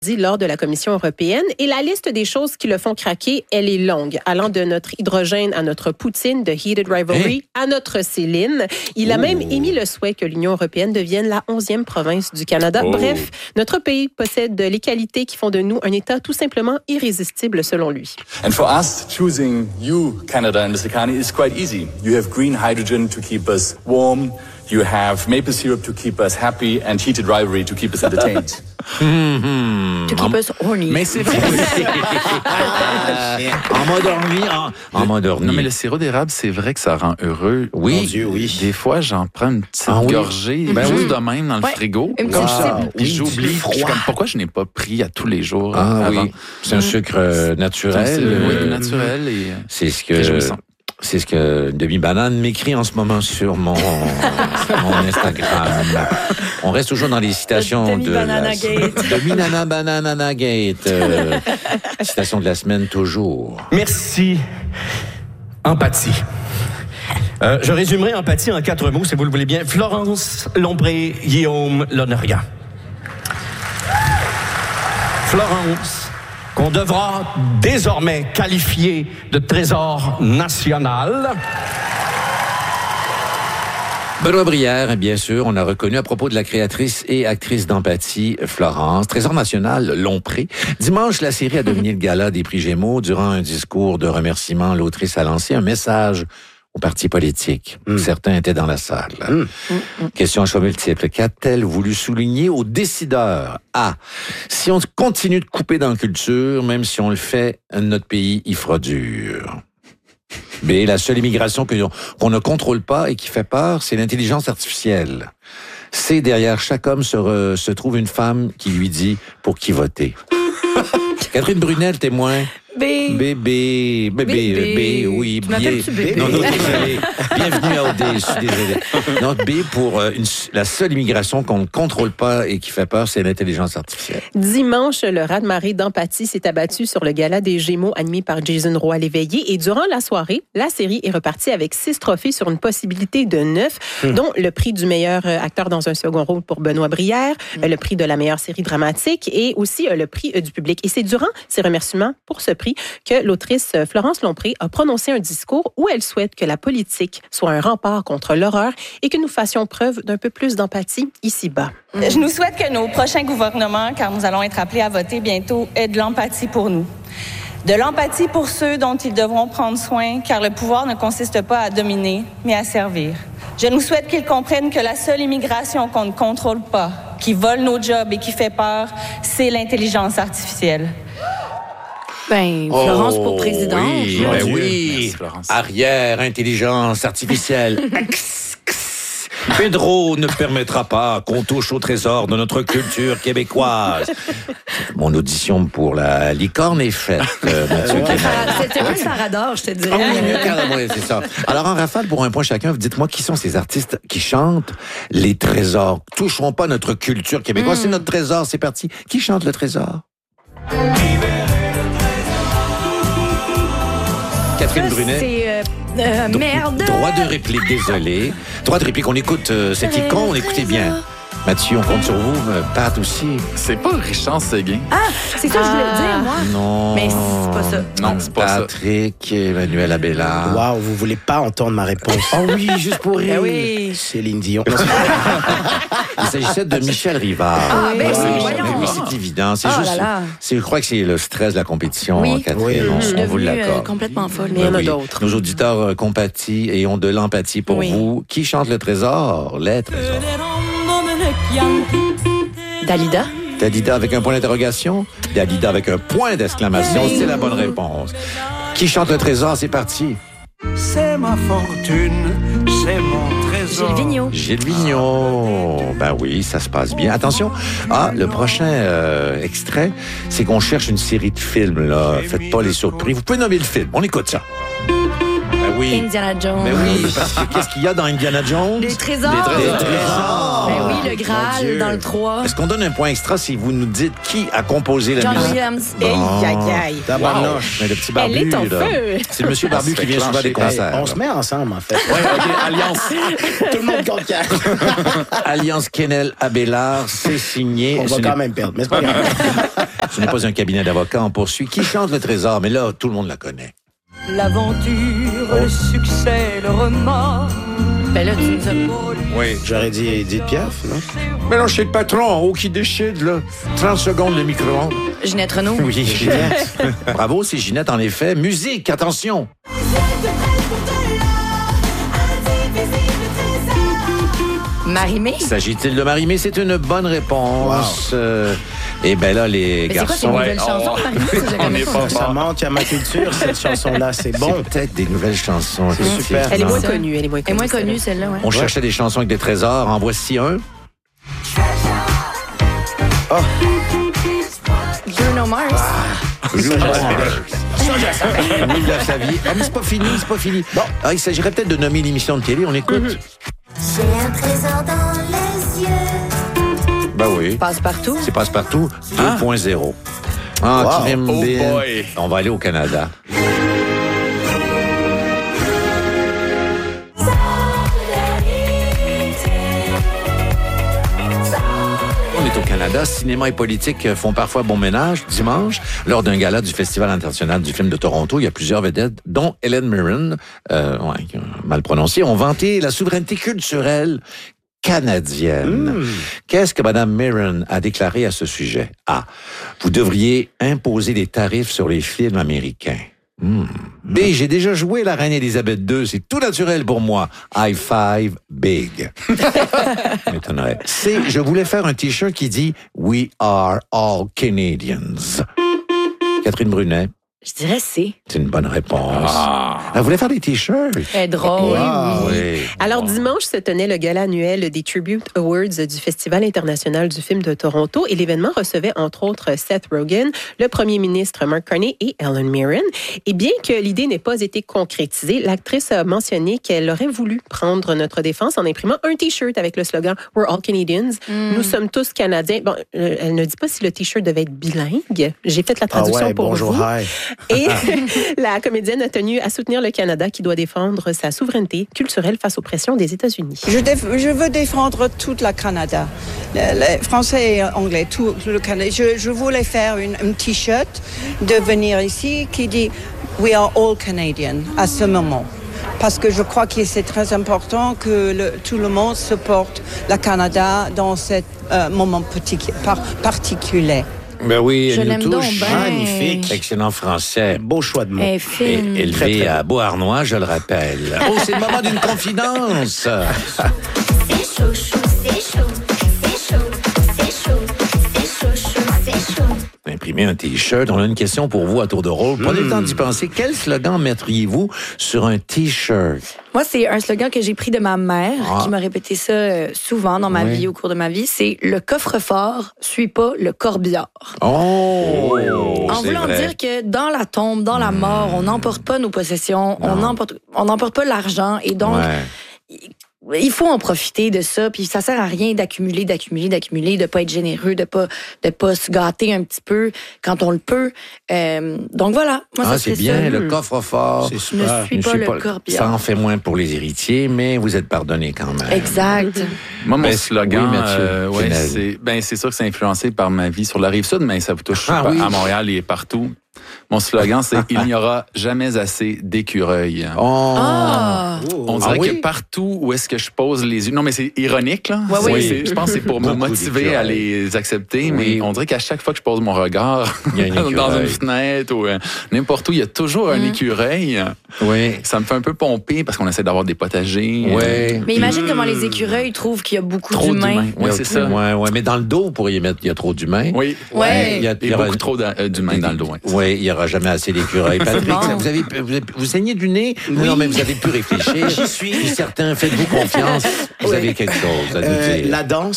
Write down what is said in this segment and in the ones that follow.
dit lors de la Commission européenne. Et la liste des choses qui le font craquer, elle est longue, allant de notre hydrogène à notre Poutine, de Heated Rivalry à notre Céline. Il a même émis le souhait que l'Union européenne devienne la 11e province du Canada. Bref, notre pays possède les qualités qui font de nous un État tout simplement irrésistible selon lui. And for us, choosing you, Canada and Mr. Carney, is quite easy. You have green hydrogen to keep us warm. You have maple syrup to keep us happy and heated rivalry to keep us entertained. To keep us horny. Mais c'est vrai. En mode orni. Non, mais le sirop d'érable, c'est vrai que ça rend heureux. Oui. Mon Dieu, oui. Des fois, j'en prends une petite gorgée, juste de même dans le frigo. Comme ça. Puis j'oublie. Pourquoi je n'ai pas pris à tous les jours avant? Oui. C'est un sucre naturel. Oui, naturel. Et c'est ce que Demi-Banane m'écrit en ce moment sur mon Instagram. On reste toujours dans les citations de Demi-Banana Gate. Citation de la semaine toujours. Merci. Empathie. Je résumerai empathie en 4 mots, si vous le voulez bien. Florence Lompré, Guillaume Lonergan. Florence, qu'on devra désormais qualifier de trésor national. Benoît Brière, bien sûr, on a reconnu à propos de la créatrice et actrice d'empathie, Florence. Trésor national, Lompré. Dimanche, la série a dominé le gala des prix Gémeaux. Durant un discours de remerciement, l'autrice a lancé un message aux partis politiques. Certains étaient dans la salle. Question à choix multiple. Qu'a-t-elle voulu souligner aux décideurs? A. Si on continue de couper dans la culture, même si on le fait, notre pays y fera dur. B. La seule immigration qu'on ne contrôle pas et qui fait peur, c'est l'intelligence artificielle. C. Derrière chaque homme se trouve une femme qui lui dit pour qui voter. Catherine Brunel, témoin. B, oui, B. Non, désolé. Bienvenue à OD, je suis désolé. Non, B pour la seule immigration qu'on ne contrôle pas et qui fait peur, c'est l'intelligence artificielle. Dimanche, le raz-de-marée d'empathie s'est abattu sur le gala des Gémeaux animé par Jason Roy-Léveillé et durant la soirée, la série est repartie avec 6 trophées sur une possibilité de 9, dont le prix du meilleur acteur dans un second rôle pour Benoît Brière, le prix de la meilleure série dramatique et aussi le prix du public. Et c'est durant ces remerciements pour ce prix que l'autrice Florence Lompré a prononcé un discours où elle souhaite que la politique soit un rempart contre l'horreur et que nous fassions preuve d'un peu plus d'empathie ici-bas. Je nous souhaite que nos prochains gouvernements, car nous allons être appelés à voter bientôt, aient de l'empathie pour nous. De l'empathie pour ceux dont ils devront prendre soin, car le pouvoir ne consiste pas à dominer, mais à servir. Je nous souhaite qu'ils comprennent que la seule immigration qu'on ne contrôle pas, qui vole nos jobs et qui fait peur, c'est l'intelligence artificielle. Florence pour présidente. Oui, Merci, Florence. Arrière, intelligence artificielle. Pedro ne permettra pas qu'on touche au trésor de notre culture québécoise. Mon audition pour la licorne est faite, Mathieu. C'était mieux que Sarah d'or, je te dirais. Oui, c'est ça. Alors, en rafale, pour un point chacun, dites-moi qui sont ces artistes qui chantent les trésors. Toucheront pas notre culture québécoise. C'est notre trésor, c'est parti. Qui chante le trésor? Catherine Brunet. C'est merde. Droit de réplique, désolé. Droit de réplique, on écoute cet icône, on écoutait bien. Mathieu, on compte sur vous. Pat aussi. C'est pas Richard Séguin. Ah, c'est ça que je voulais dire, moi. Non. Mais c'est pas ça. Non, c'est pas ça. Patrick, Emmanuel Abélard. Waouh, vous voulez pas entendre ma réponse? Oh oui, juste pour rire. Oui. Céline Dion. Il s'agissait de Michel Rivard. Ah, ben oui, voyons. oui, c'est évident. C'est Oh juste. là là. Je crois que c'est le stress de la compétition, Oui. Catherine. Oui. Je suis On vous devenue l'accorde. complètement folle. Mais il y en a d'autres. Nos auditeurs compatissent et ont de l'empathie pour Oui. vous. Qui chante le trésor? Les trésors. Dalida? Dalida avec un point d'interrogation. Dalida avec un point d'exclamation. C'est la bonne réponse. Qui chante le trésor? C'est parti. C'est ma fortune, c'est mon trésor. Gilles Vigneault. Gilles Vigneault. Ben oui, ça se passe bien. Attention. Ah, le prochain extrait, c'est qu'on cherche une série de films, là. Faites pas les surprises. Vous pouvez nommer le film. On écoute ça. Ben oui. Indiana Jones. Mais oui, parce que qu'est-ce qu'il y a dans Indiana Jones? Des trésors. Des trésors. Ben oui, le Graal dans le 3. Est-ce qu'on donne un point extra si vous nous dites qui a composé la John musique? Williams. Aïe, aïe, aïe. Tabarnouche. Mais le petit barbu, Elle est en là. feu. C'est le monsieur barbu qui vient souvent à des concerts. On se met ensemble, en fait. Ouais, OK, Alliance. Tout le monde compte quatre. Alliance Kennel Abélard, c'est signé. On va quand même perdre, mais c'est pas grave. Ce n'est pas un cabinet d'avocats, on poursuit. Qui chante le trésor? Mais là, tout le monde la connaît. L'aventure, le succès, le remords. Ben là, tu nous as... Oui. J'aurais dit Edith Piaf, non? Mais non, c'est le patron en haut qui décide, là. 30 secondes de micro-ondes. Ginette Renaud. Oui, Ginette. Bravo, c'est Ginette, en effet. Musique, attention. Marie-Mé. S'agit-il de Marie-Mé? C'est une bonne réponse. Et bien là, les Mais c'est quoi ces garçons... nouvelles chansons, Marie-Mé? Ça, je connais pas. Ça monte à ma culture, cette chanson-là. C'est bon. C'est peut-être des nouvelles chansons. C'est super. Elle est moins Ça. connue. Elle est moins Elle est moins connue. connue, celle-là, ouais. On cherchait des chansons avec des trésors. En voici un. Bruno Mars. Louis de sa vie. Ah, mais c'est pas fini, c'est pas fini. Bon, il s'agirait peut-être de nommer l'émission de télé. On écoute. J'ai un trésor dans les yeux. Ben oui. Passe-partout. C'est Passe-Partout 2.0. Ah, crime Oh Bill. boy. On va aller au Canada. On est au Canada. Cinéma et politique font parfois bon ménage. Dimanche, lors d'un gala du Festival international du film de Toronto, il y a plusieurs vedettes, dont Helen Mirren, mal prononcé, ont vanté la souveraineté culturelle canadienne. Qu'est-ce que Mme Mirren a déclaré à ce sujet? A. Vous devriez imposer des tarifs sur les films américains. B. J'ai déjà joué la reine Élisabeth II. C'est tout naturel pour moi. High five big. M'étonnerait. C. Je voulais faire un T-shirt qui dit We are all Canadians. Catherine Brunet. Je dirais C. C'est une bonne réponse. Elle voulait faire des T-shirts. Elle est drôle. Oui. Alors, dimanche se tenait le gala annuel des Tribute Awards du Festival international du film de Toronto et l'événement recevait entre autres Seth Rogen, le premier ministre Mark Carney et Helen Mirren. Et bien que l'idée n'ait pas été concrétisée, l'actrice a mentionné qu'elle aurait voulu prendre notre défense en imprimant un T-shirt avec le slogan « We're all Canadians ». Nous sommes tous Canadiens. Bon, elle ne dit pas si le T-shirt devait être bilingue. J'ai fait la traduction pour bonjour, vous. hi. Et la comédienne a tenu à soutenir le Canada qui doit défendre sa souveraineté culturelle face aux pressions des États-Unis. Je veux défendre tout le Canada, les Français et Anglais, tout le Canada. Je voulais faire un T-shirt de venir ici qui dit « We are all Canadian » à ce moment. Parce que je crois que c'est très important que tout le monde supporte le Canada dans ce moment particulier. Ben oui, Je elle l'aime nous donc touche. ben. Magnifique. Excellent français. Beau choix de mots. Elle est fine. Élevé Très, très à Beauharnois, je le rappelle. Oh, c'est le moment d'une confidence. C'est chaud, chou, c'est chaud. C'est chaud, c'est chaud. C'est chaud, chou, c'est chaud. Imprimer un T-shirt. On a une question pour vous à tour de rôle. Prenez le temps d'y penser. Quel slogan mettriez-vous sur un T-shirt? Moi, c'est un slogan que j'ai pris de ma mère, Ah. qui m'a répété ça souvent dans ma Oui. vie, au cours de ma vie. C'est « Le coffre-fort suit pas le corbillard ». Oh! En c'est voulant vrai. dire que dans la tombe, dans la mort, on n'emporte pas nos possessions, on n'emporte pas l'argent, et donc il faut en profiter de ça. Puis ça sert à rien d'accumuler, de pas être généreux, de pas se gâter un petit peu quand on le peut. Donc voilà, moi ça c'est serait bien, ça. le coffre-fort. C'est Ne super. suis pas le corbillard. Ça en fait moins pour les héritiers, mais vous êtes pardonnés quand même. Exact. Moi, mon Ben, slogan, oui, Mathieu, Kennel. c'est sûr que c'est influencé par ma vie sur la Rive-Sud, mais ça vous touche Ah, oui. à Montréal et partout. Mon slogan, c'est « Il n'y aura jamais assez d'écureuils Oh! Ah! On dirait oui? que partout où est-ce que je pose les yeux... Non, mais c'est ironique, là. Ouais, oui. Je pense que c'est pour me Beaucoup motiver à d'écureuils. les accepter, Oui. mais on dirait qu'à chaque fois que je pose mon regard Il y a un dans écureuil. une fenêtre ou n'importe où, il y a toujours un écureuil. Oui. Ça me fait un peu pomper parce qu'on essaie d'avoir des potagers. Oui. Mais imagine comment les écureuils trouvent qu'il y a beaucoup Trop d'humains. d'humains. Oui, c'est ça. Ouais, mais dans le dos, vous pourriez mettre, il y a trop d'humains. Oui. Ouais. Il y a, Et beaucoup trop d'humains dans le dos. Oui, il n'y aura jamais assez d'écureuils. Patrick, bon. vous saignez du nez? Non, mais vous avez pu réfléchir. J'y suis. Je suis certain, faites-vous confiance. Vous Oui. avez quelque chose à nous dire. La danse.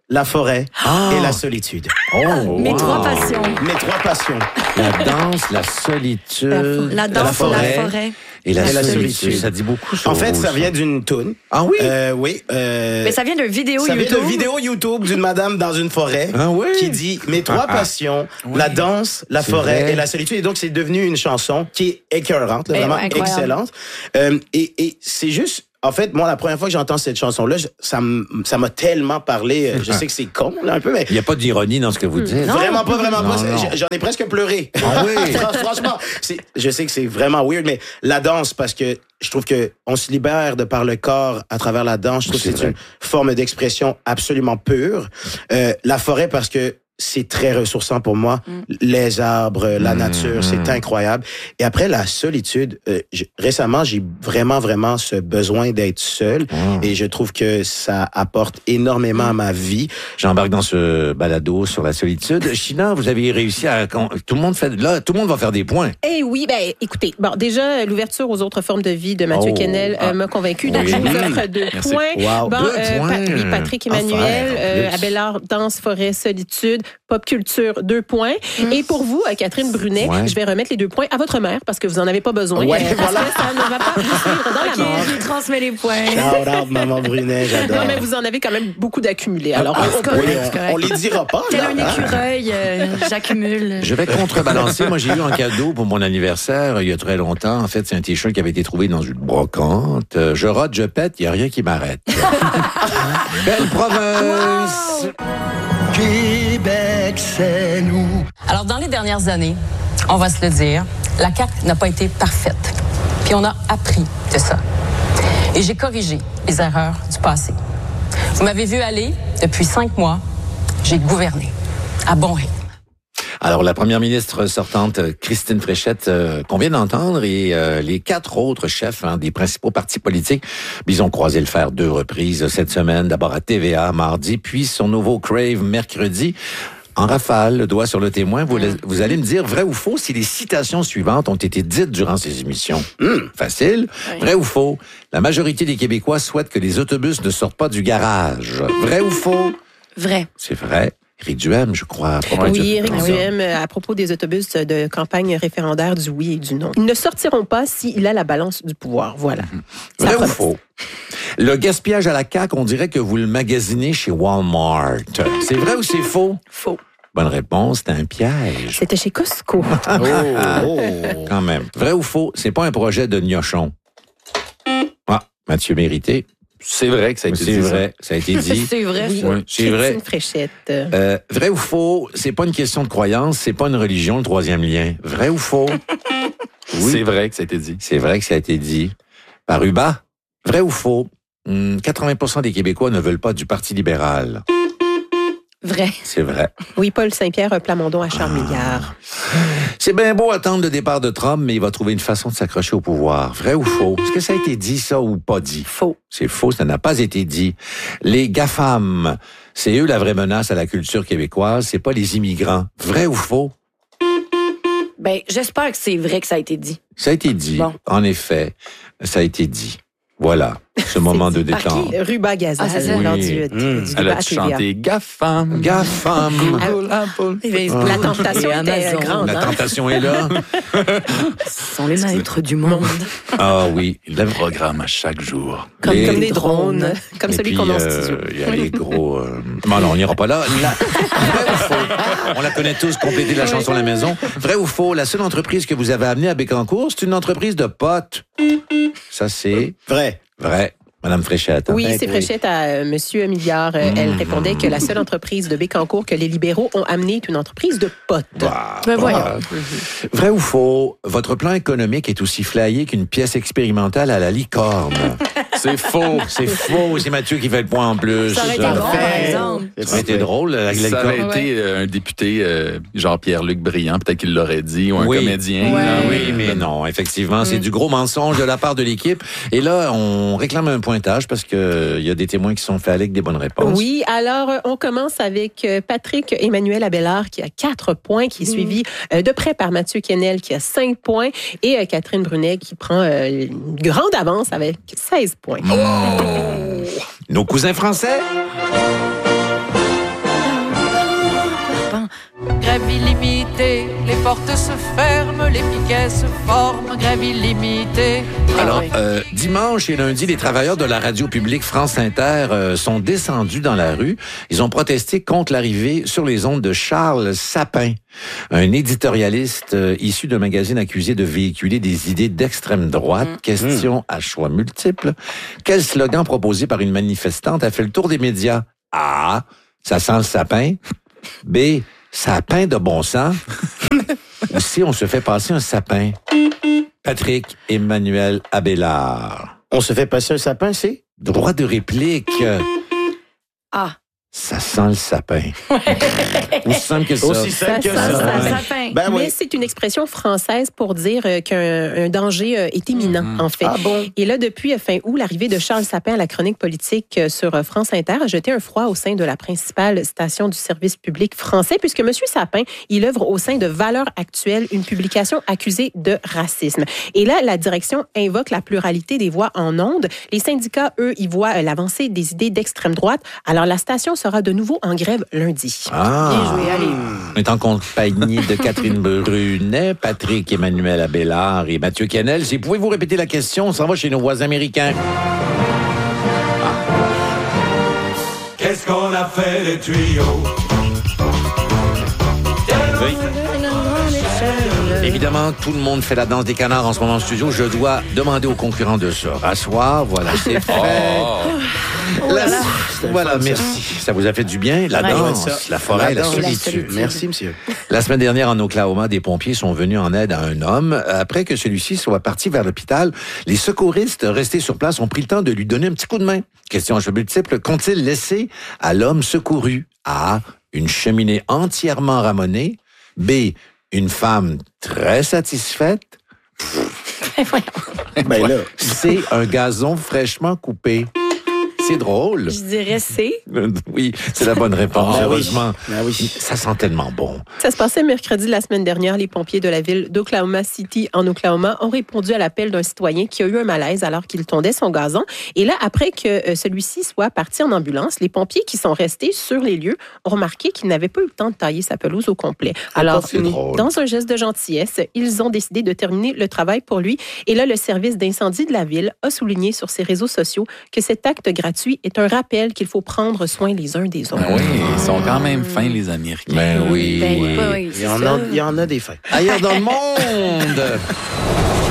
la forêt et la solitude. Mes 3 passions. Mes 3 passions. La danse, la solitude, La danse, la forêt. et la solitude. solitude. Ça dit beaucoup sur En fait, vous, ça vient d'une toune. Ah oui? Oui. Mais ça vient d'une vidéo Ça YouTube. vient d'une vidéo YouTube d'une madame dans une forêt qui dit mes 3 passions, la danse, la forêt vrai. et la solitude. Et donc, c'est devenu une chanson qui est écœurante, là, vraiment incroyable. excellente. Et c'est juste... En fait, moi, la première fois que j'entends cette chanson-là, ça m'a tellement parlé. Je sais que c'est con, là, un peu, mais... Il n'y a pas d'ironie dans ce que vous dites. Vraiment pas. Non. J'en ai presque pleuré. Ah oui? Franchement, je sais que c'est vraiment weird, mais la danse, parce que je trouve que on se libère de par le corps à travers la danse. Je trouve que c'est une forme d'expression absolument pure. La forêt, parce que c'est très ressourçant pour moi. Les arbres, la nature, c'est incroyable. Et après, la solitude, récemment, j'ai vraiment ce besoin d'être seul. Et je trouve que ça apporte énormément à ma vie. J'embarque dans ce balado sur la solitude. China, vous avez réussi à... Tout le monde va faire des points. Eh oui, écoutez, déjà, l'ouverture aux autres formes de vie de Mathieu Kennel m'a convaincu. Donc, je vous offre 2 points. Wow. 2 points. Oui, Patrick Emmanuel, Abélard, danse, forêt, solitude, pop culture, 2 points. Et pour vous, Catherine Brunet, je vais remettre les 2 points à votre mère parce que vous en avez pas besoin. Ouais, parce que ça ne va pas vous suivre dans la mort. Je lui transmets les points. Shout out, maman Brunet, j'adore. Non, mais vous en avez quand même beaucoup d'accumulés. Alors, on les dira pas. Tel un écureuil, j'accumule. Je vais contrebalancer. Moi, j'ai eu un cadeau pour mon anniversaire il y a très longtemps. En fait, c'est un T-shirt qui avait été trouvé dans une brocante. Je rote, je pète, il n'y a rien qui m'arrête. Belle province! Wow. Québec, c'est nous. Alors, dans les dernières années, on va se le dire, la CAQ n'a pas été parfaite. Puis on a appris de ça. Et j'ai corrigé les erreurs du passé. Vous m'avez vu aller, depuis 5 mois, j'ai gouverné à bon rythme. Alors, la première ministre sortante, Christine Fréchette, qu'on vient d'entendre, et les 4 autres chefs des principaux partis politiques, ils ont croisé le fer 2 reprises cette semaine. D'abord à TVA mardi, puis son nouveau Crave mercredi. En rafale, le doigt sur le témoin, vous allez me dire vrai ou faux si les citations suivantes ont été dites durant ces émissions. Facile. Oui. Vrai ou faux? La majorité des Québécois souhaitent que les autobus ne sortent pas du garage. Vrai ou faux? Vrai. C'est vrai. Éric Duhem, je crois. Oui, Éric Duhem, à propos des autobus de campagne référendaire du oui et du non. Ils ne sortiront pas s'il a la balance du pouvoir. Voilà. Vrai ou faux? Le gaspillage à la CAQ, on dirait que vous le magasinez chez Walmart. C'est vrai ou c'est faux? Faux. Bonne réponse, c'est un piège. C'était chez Costco. Quand même. Vrai ou faux? C'est pas un projet de gnochon. Mathieu Mérité. C'est vrai que ça a été dit. C'est vrai, ça a été dit. C'est vrai. Oui, c'est vrai. Fréchette. Vrai ou faux? C'est pas une question de croyance, c'est pas une religion, le 3e lien. Vrai ou faux? Oui. C'est vrai que ça a été dit. C'est vrai que ça a été dit. Par Uba? Vrai ou faux? 80% des Québécois ne veulent pas du Parti libéral. Vrai. C'est vrai. Oui, Paul Saint-Pierre Plamondon à Charles-Milliard. C'est bien beau attendre le départ de Trump, mais il va trouver une façon de s'accrocher au pouvoir. Vrai ou faux? Est-ce que ça a été dit, ça, ou pas dit? Faux. C'est faux, ça n'a pas été dit. Les GAFAM, c'est eux la vraie menace à la culture québécoise, c'est pas les immigrants. Vrai ou faux? J'espère que c'est vrai que ça a été dit. Ça a été dit. Bon. En effet, ça a été dit. Voilà, ce moment de détente. Ruba Gazal, lors du elle a chanté GAFAM. GAFAM. La tentation était grande. La tentation est là. Ce sont les maîtres du monde. Ah oui. Le programme à chaque jour. Comme des drones. Comme celui qu'on a en studio. Il y a les gros... Non, on n'ira pas là. Vrai ou faux? On la connaît tous, compléter la chanson à la maison. Vrai ou faux? La seule entreprise que vous avez amenée à Bécancour, c'est une entreprise de potes. Ça, c'est... Vrai. Madame Fréchette. Oui, c'est Fréchette à Monsieur Milliard. Elle répondait que la seule entreprise de Bécancour que les libéraux ont amenée est une entreprise de potes. Vrai ou faux? Votre plan économique est aussi flyé qu'une pièce expérimentale à la licorne. C'est faux. C'est faux. C'est Mathieu qui fait le point en plus. Ça aurait été drôle, par exemple. Ça aurait été drôle. Ça aurait été un député, genre Pierre-Luc Briand, peut-être qu'il l'aurait dit, ou un comédien. Oui, mais non, effectivement, c'est du gros mensonge de la part de l'équipe. Et là, on réclame un pointage parce qu'il y a des témoins qui sont faits avec des bonnes réponses. Oui, alors on commence avec Patrick Emmanuel Abélard qui a 4 points, qui est suivi de près par Mathieu Kennel qui a 5 points et Catherine Brunet qui prend une grande avance avec 16 points. Nos cousins français? grève illimitée. Les portes se ferment, les piquets se forment, grève illimitée. Alors, dimanche et lundi, les travailleurs de la radio publique France Inter sont descendus dans la rue. Ils ont protesté contre l'arrivée sur les ondes de Charles Sapin, un éditorialiste issu d'un magazine accusé de véhiculer des idées d'extrême droite. Question à choix multiples. Quel slogan proposé par une manifestante a fait le tour des médias? A. Ça sent le sapin. B. Ça a peint de bon sens. Ou C. On se fait passer un sapin. Patrick Emmanuel Abélard. On se fait passer un sapin, c'est? Droit de réplique. Ah. Ça sent le sapin. Aussi simple que ça. Aussi simple que ça. Ben mais c'est une expression française pour dire qu'un danger est imminent, en fait. Ah bon? Et là, depuis fin août, l'arrivée de Charles Sapin à la chronique politique sur France Inter a jeté un froid au sein de la principale station du service public français, puisque M. Sapin, il œuvre au sein de Valeurs Actuelles, une publication accusée de racisme. Et là, la direction invoque la pluralité des voix en ondes. Les syndicats, eux, y voient l'avancée des idées d'extrême droite. Alors, la station sera de nouveau en grève lundi. Ah! Bien joué, allez. On est en compagnie de Catherine Brunet, Patrick Emmanuel Abélard et Mathieu Kennel. Si pouvez-vous répéter la question, on s'en va chez nos voisins américains. Qu'est-ce qu'on a fait des tuyaux? Oui. Évidemment, tout le monde fait la danse des canards en ce moment en studio. Je dois demander aux concurrents de se rasseoir. Voilà, c'est fait. Voilà, merci. Ça vous a fait du bien? La danse, la forêt, la solitude. Merci, monsieur. La semaine dernière, en Oklahoma, des pompiers sont venus en aide à un homme. Après que celui-ci soit parti vers l'hôpital, les secouristes restés sur place ont pris le temps de lui donner un petit coup de main. Question à choix multiple, qu'ont-ils laissé à l'homme secouru? A. Une cheminée entièrement ramonée. B. Une femme très satisfaite. Ben là. C. Un gazon fraîchement coupé. C'est drôle. Je dirais C. Oui, c'est la bonne réponse. Heureusement. Oui. Ça sent tellement bon. Ça se passait mercredi la semaine dernière. Les pompiers de la ville d'Oklahoma City, en Oklahoma, ont répondu à l'appel d'un citoyen qui a eu un malaise alors qu'il tondait son gazon. Et là, après que celui-ci soit parti en ambulance, les pompiers qui sont restés sur les lieux ont remarqué qu'il n'avait pas eu le temps de tailler sa pelouse au complet. Alors, dans un geste de gentillesse, ils ont décidé de terminer le travail pour lui. Et là, le service d'incendie de la ville a souligné sur ses réseaux sociaux que cet acte gratuit est un rappel qu'il faut prendre soin les uns des autres. Ben oui, ils sont quand même fins, les Américains. Ben oui. Ben, oui, Il y en a des fins. Ailleurs dans le monde.